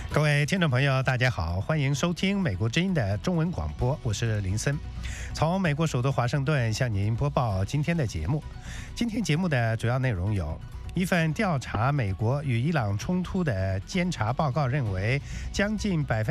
各位听众朋友，大家好，欢迎收听美国之音的中文广播，我是林森，从美国首都华盛顿向您播报今天的节目。今天节目的主要内容有：一份调查美国与伊朗冲突的监察报告认为，将近